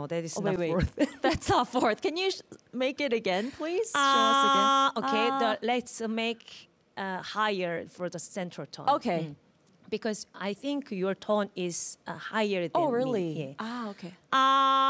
No, that is Oh, not wait. fourth. That's not fourth. Can you make it again, please? Show us again. Okay, let's make higher for the central tone. Okay. Because I think your tone is higher than Oh, me. really? Yeah. Okay.